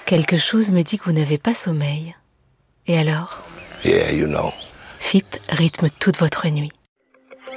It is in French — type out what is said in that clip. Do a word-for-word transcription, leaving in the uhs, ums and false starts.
Quelque chose me dit que vous n'avez pas sommeil. Et alors ? Yeah, you know. F I P rythme toute votre nuit.